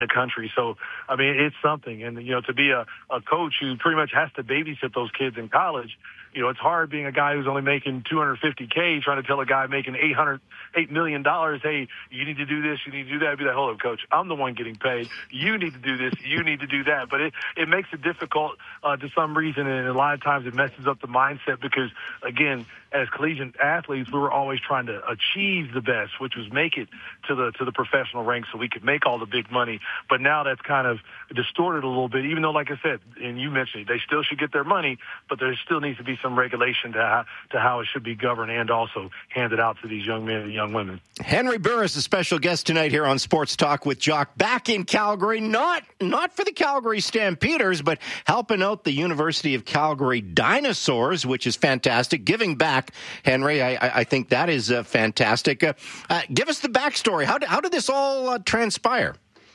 the country. So, I mean, it's something. And, to be a coach who pretty much has to babysit those kids in college, it's hard being a guy who's only making $250K trying to tell a guy making $8 million, hey, you need to do this, you need to do that. I'd be like, hold up, coach, I'm the one getting paid. You need to do this, you need to do that. But it makes it difficult to some reason, and a lot of times it messes up the mindset because, again, as collegiate athletes, we were always trying to achieve the best, which was make it to the professional ranks so we could make all the big money. But now that's kind of distorted a little bit, even though, like I said, and you mentioned it, they still should get their money, but there still needs to be some regulation to how it should be governed and also handed out to these young men and young women. Henry Burris, a special guest tonight here on Sports Talk with Jock, back in Calgary, not for the Calgary Stampeders, but helping out the University of Calgary Dinosaurs, which is fantastic, giving back. Henry, I think that is fantastic. Give us the backstory. How did this all transpire?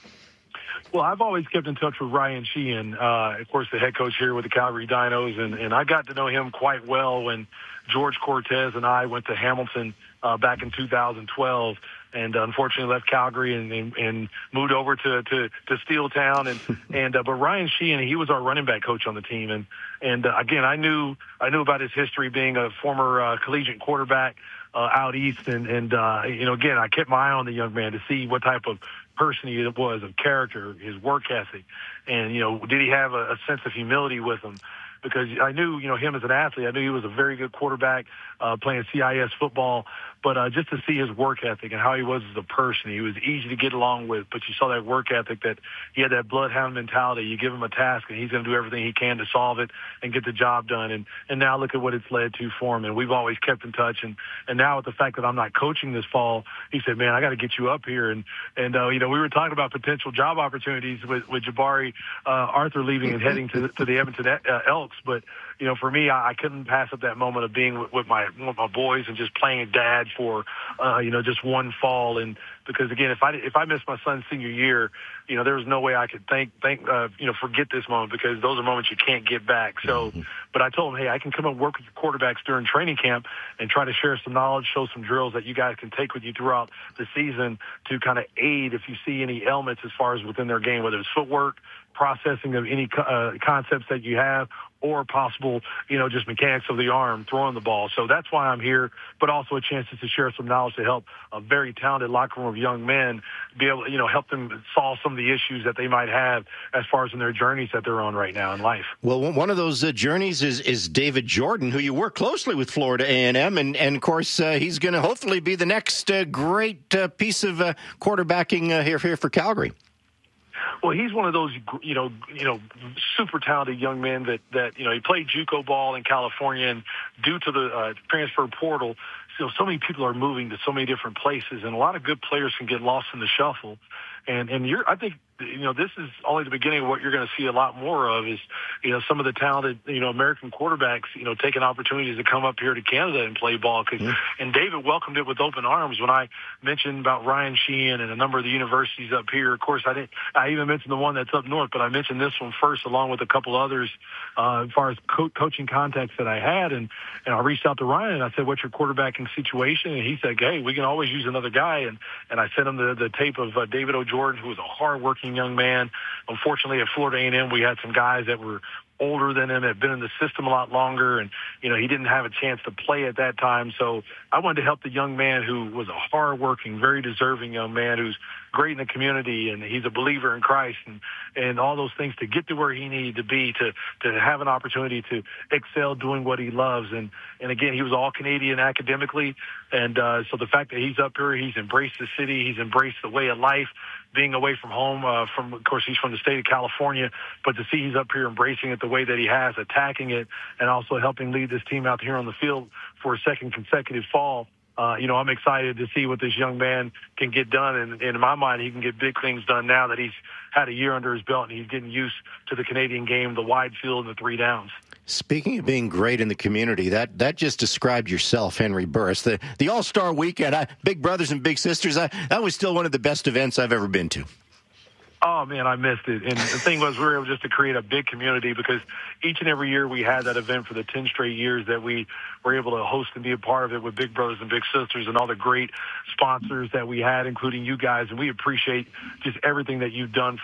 Well, I've always kept in touch with Ryan Sheehan, of course, the head coach here with the Calgary Dinos, and I got to know him quite well when George Cortez and I went to Hamilton back in 2012, and unfortunately left Calgary and moved over to Steeltown, but Ryan Sheehan, he was our running back coach on the team, and again, I knew about his history being a former collegiate quarterback out east, and again, I kept my eye on the young man to see what type of person he was, of character, his work ethic, and did he have a sense of humility with him? Because I knew, him as an athlete, I knew he was a very good quarterback playing CIS football, but just to see his work ethic and how he was as a person, he was easy to get along with, but you saw that work ethic, that he had that bloodhound mentality. You give him a task, and he's going to do everything he can to solve it and get the job done. And now look at what it's led to for him, and we've always kept in touch. And now with the fact that I'm not coaching this fall, he said, man, I got to get you up here. And we were talking about potential job opportunities with Jabari Arthur leaving and heading to the Edmonton Elks, but for me, I couldn't pass up that moment of being with my boys and just playing dad for just one fall. And because again, if I missed my son's senior year, there was no way I could forget this moment, because those are moments you can't get back. So, but I told him, hey, I can come and work with the quarterbacks during training camp and try to share some knowledge, show some drills that you guys can take with you throughout the season to kind of aid if you see any elements as far as within their game, whether it's footwork, processing of any concepts that you have, or possible, just mechanics of the arm, throwing the ball. So that's why I'm here, but also a chance to share some knowledge to help a very talented locker room of young men be able to, help them solve some of the issues that they might have as far as in their journeys that they're on right now in life. Well, one of those journeys is David Jordan, who you work closely with Florida A&M, and of course he's going to hopefully be the next great piece of quarterbacking here for Calgary. Well, he's one of those, super talented young men that he played JUCO ball in California, and due to the transfer portal, so many people are moving to so many different places, and a lot of good players can get lost in the shuffle. And I think, this is only the beginning of what you're going to see a lot more of is, some of the talented, American quarterbacks, taking opportunities to come up here to Canada and play ball. And David welcomed it with open arms. When I mentioned about Ryan Sheehan and a number of the universities up here, of course, I even mentioned the one that's up north, but I mentioned this one first along with a couple others as far as coaching contacts that I had. And I reached out to Ryan and I said, what's your quarterbacking situation? And he said, hey, we can always use another guy. And I sent him the tape of David O'Jordan, who was a hard-working young man. Unfortunately, at Florida A&M, we had some guys that were older than him, had been in the system a lot longer, and, he didn't have a chance to play at that time. So I wanted to help the young man who was a hard-working, very deserving young man who's great in the community, and he's a believer in Christ, and all those things to get to where he needed to be, to have an opportunity to excel doing what he loves. And again, he was all Canadian academically, and so the fact that he's up here, he's embraced the city, he's embraced the way of life, being away from home, of course, he's from the state of California, but to see he's up here embracing it the way that he has, attacking it, and also helping lead this team out here on the field for a second consecutive fall. I'm excited to see what this young man can get done. And in my mind, he can get big things done now that he's had a year under his belt and he's getting used to the Canadian game, the wide field, and the three downs. Speaking of being great in the community, that just described yourself, Henry Burris. The All-Star Weekend, Big Brothers and Big Sisters, that was still one of the best events I've ever been to. Oh, man, I missed it. And the thing was, we were able just to create a big community because each and every year we had that event for the 10 straight years that we were able to host and be a part of it with Big Brothers and Big Sisters and all the great sponsors that we had, including you guys. And we appreciate just everything that you've done